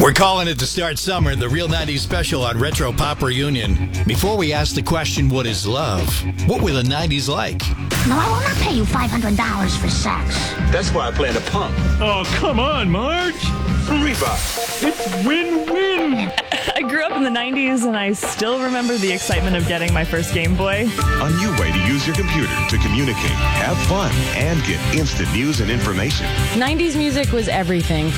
We're calling it to start summer, the Real 90s special on Retro Pop Reunion. Before we ask the question, what is love? What were the 90s like? No, I will not pay you $500 for sex. That's why I plan to pump. Oh, come on, Marge. Reebok. It's win-win. I grew up in the 90s, and I still remember the excitement of getting my first Game Boy. A new way to use your computer to communicate, have fun, and get instant news and information. 90s music was everything.